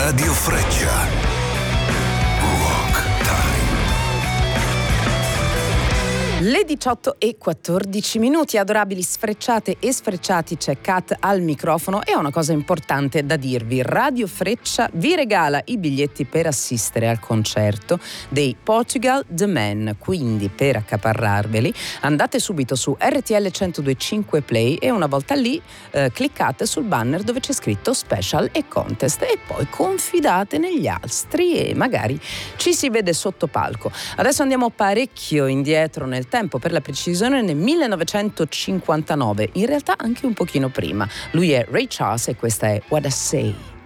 Radio Freccia. Rock Time. Le 18:14, adorabili sfrecciate e sfrecciati, c'è Kat al microfono e ho una cosa importante da dirvi. Radio Freccia vi regala i biglietti per assistere al concerto dei Portugal The Man, quindi per accaparrarveli andate subito su RTL 102.5 Play e una volta lì cliccate sul banner dove c'è scritto Special e Contest e poi confidate negli astri e magari ci si vede sotto palco. Adesso andiamo parecchio indietro nel tempo, per la precisione nel 1959, in realtà anche un pochino prima. Lui è Ray Charles e questa è What I Say.